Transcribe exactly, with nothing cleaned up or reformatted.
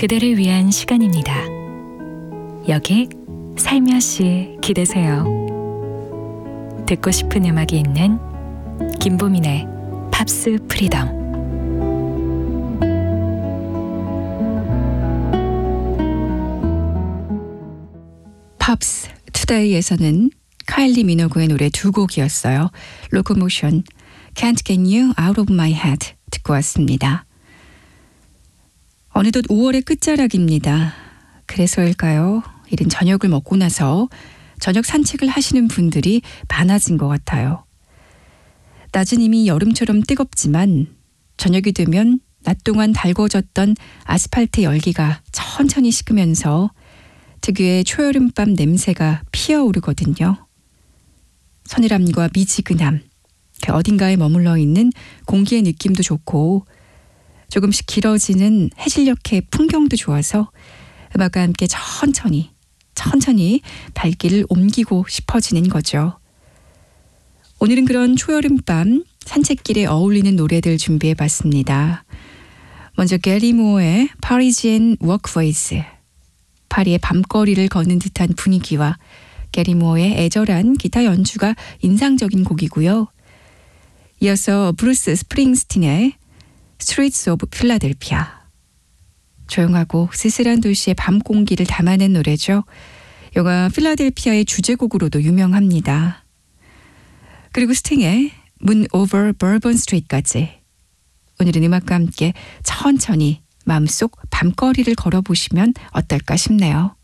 그대를 위한 시간입니다. 여기 살며시 기대세요. 듣고 싶은 음악이 있는 김보민의 팝스 프리덤. 팝스 투데이에서는 카일리 미노그의 노래 두 곡이었어요. 로코모션, Can't Get You Out of My Head 듣고 왔습니다. 어느덧 오월의 끝자락입니다. 그래서일까요? 이른 저녁을 먹고 나서 저녁 산책을 하시는 분들이 많아진 것 같아요. 낮은 이미 여름처럼 뜨겁지만 저녁이 되면 낮 동안 달궈졌던 아스팔트 열기가 천천히 식으면서 특유의 초여름밤 냄새가 피어오르거든요. 서늘함과 미지근함, 그 어딘가에 머물러 있는 공기의 느낌도 좋고 조금씩 길어지는 해질녘의 풍경도 좋아서 음악과 함께 천천히 천천히 발길을 옮기고 싶어지는 거죠. 오늘은 그런 초여름밤 산책길에 어울리는 노래들 준비해봤습니다. 먼저 게리 무어의 Parisian Walkways, 파리의 밤거리를 걷는 듯한 분위기와 게리 무어의 애절한 기타 연주가 인상적인 곡이고요. 이어서 브루스 스프링스틴의 Streets of Philadelphia, 조용하고 쓸쓸한 도시의 밤 공기를 담아낸 노래죠. 영화 필라델피아의 주제곡으로도 유명합니다. 그리고 스팅의 Moon Over Bourbon Street까지. 오늘은 음악과 함께 천천히 마음속 밤거리를 걸어보시면 어떨까 싶네요.